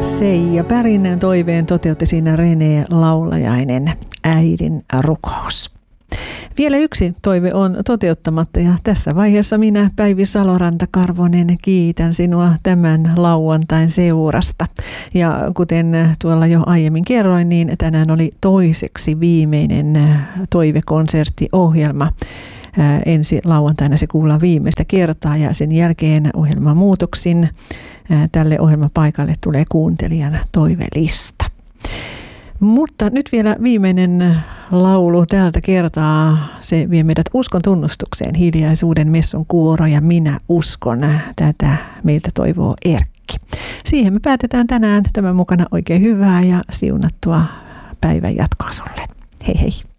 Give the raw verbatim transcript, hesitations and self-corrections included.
Seija Pärinen toiveen toteutti siinä Rene Laulajainen, Äidin rukous. Vielä yksi toive on toteuttamatta ja tässä vaiheessa minä, Päivi Saloranta-Karvonen, kiitän sinua tämän lauantain seurasta. Ja kuten tuolla jo aiemmin kerroin, niin tänään oli toiseksi viimeinen toivekonserttiohjelma. Ensi lauantaina se kuullaan viimeistä kertaa ja sen jälkeen ohjelmamuutoksin tälle ohjelmapaikalle tulee kuuntelijan toivelista. Mutta nyt vielä viimeinen laulu tältä kertaa. Se vie meidät uskon tunnustukseen. Hiljaisuuden messun kuoro ja minä uskon. Tätä meiltä toivoo Erkki. Siihen me päätetään tänään. Tämän mukana oikein hyvää ja siunattua päivän jatkoa sulle. Hei hei.